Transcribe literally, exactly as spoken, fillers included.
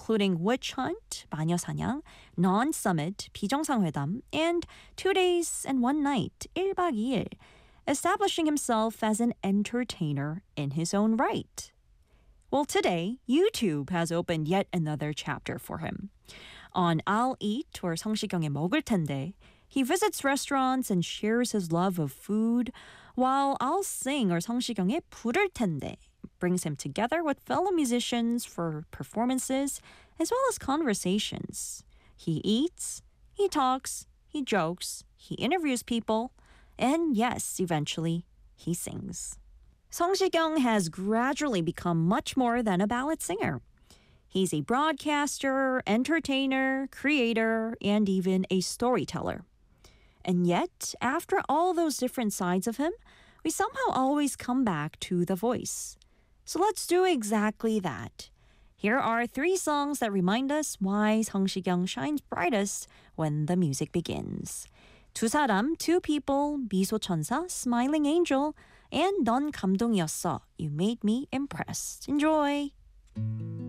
including Witch Hunt, 마녀사냥, Non-Summit, 비정상회담, and Two Days and One Night, 일 박 이 일, establishing himself as an entertainer in his own right. Well, today, YouTube has opened yet another chapter for him. On I'll Eat, or 성시경의 먹을 텐데, he visits restaurants and shares his love of food, while I'll Sing, or 성시경의 부를 텐데, brings him together with fellow musicians for performances as well as conversations. He eats, he talks, he jokes, he interviews people, and yes, eventually, he sings. 성시경 has gradually become much more than a ballad singer. He's a broadcaster, entertainer, creator, and even a storyteller. And yet, after all those different sides of him, we somehow always come back to the voice. So let's do exactly that. Here are three songs that remind us why 성시경 shines brightest when the music begins. 두 사람, Two People, 미소천사, Smiling Angel, and 넌 감동이었어, You Made Me Impressed. Enjoy!